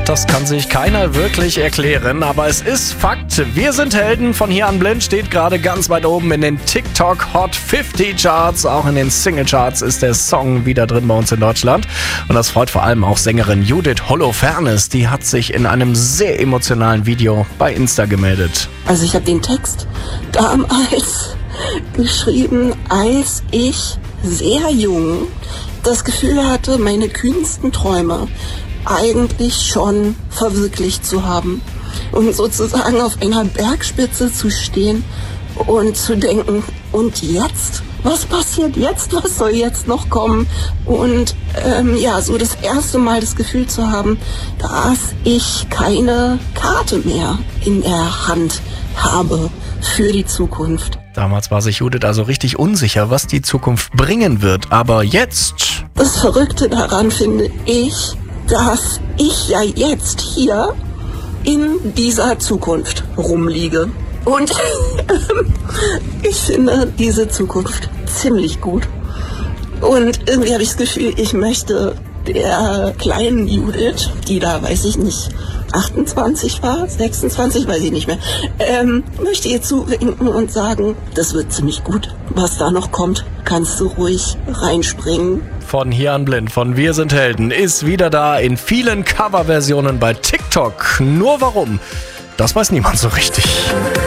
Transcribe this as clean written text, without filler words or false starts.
Das kann sich keiner wirklich erklären, aber es ist Fakt. Wir sind Helden von hier an blind steht gerade ganz weit oben in den TikTok Hot 50 Charts. Auch in den Single Charts ist der Song wieder drin bei uns in Deutschland. Und das freut vor allem auch Sängerin Judith Holofernes. Die hat sich in einem sehr emotionalen Video bei Insta gemeldet. Also ich habe den Text damals geschrieben, als ich sehr jung das Gefühl hatte, meine kühnsten Träume eigentlich schon verwirklicht zu haben. Und sozusagen auf einer Bergspitze zu stehen und zu denken, und jetzt? Was passiert jetzt? Was soll jetzt noch kommen? Und so das erste Mal das Gefühl zu haben, dass ich keine Karte mehr in der Hand habe für die Zukunft. Damals war sich Judith also richtig unsicher, was die Zukunft bringen wird. Aber jetzt... Das Verrückte daran finde ich, dass ich ja jetzt hier in dieser Zukunft rumliege. Und ich finde diese Zukunft ziemlich gut. Und irgendwie habe ich das Gefühl, ich möchte der kleinen Judith, die da, weiß ich nicht, 28 war, 26, weiß ich nicht mehr, möchte ihr zuwinken und sagen, das wird ziemlich gut. Was da noch kommt, kannst du ruhig reinspringen. Von hier an blind, von Wir sind Helden, ist wieder da in vielen Coverversionen bei TikTok. Nur warum? Das weiß niemand so richtig.